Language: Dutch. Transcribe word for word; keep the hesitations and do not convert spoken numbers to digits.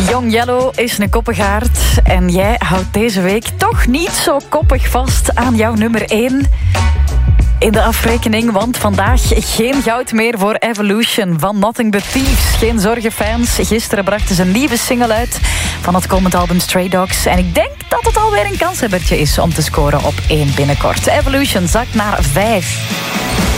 Young Yellow is een koppengaard. En jij houdt deze week toch niet zo koppig vast aan jouw nummer één in de afrekening. Want vandaag geen goud meer voor Evolution van Nothing But Thieves. Geen zorgen, fans. Gisteren brachten ze een nieuwe single uit van het komend album Stray Dogs. En ik denk dat het alweer een kanshebbertje is om te scoren op één binnenkort. Evolution zakt naar vijf.